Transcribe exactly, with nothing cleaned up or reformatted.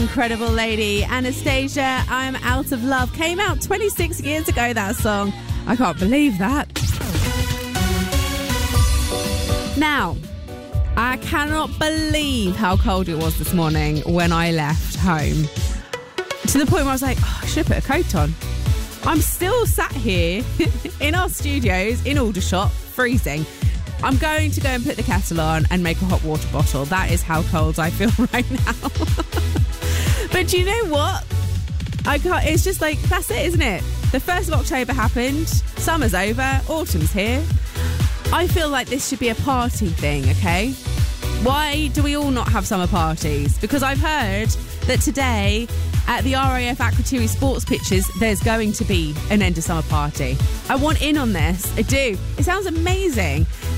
Incredible lady, Anastacia, I'm Out of Love. Came out twenty-six years ago, that song. I can't believe that. Now, I cannot believe how cold it was this morning when I left home. To the point where I was like, oh, I should put a coat on. I'm still sat here in our studios in Aldershot, freezing. I'm going to go and put the kettle on and make a hot water bottle. That is how cold I feel right now. But do you know what? I can't, it's just like, that's it, isn't it? The first of October happened, summer's over, autumn's here. I feel like this should be a party thing, okay? Why do we all not have summer parties? Because I've heard that today at the R A F Akrotiri Sports Pitches, there's going to be an end of summer party. I want in on this. I do. It sounds amazing.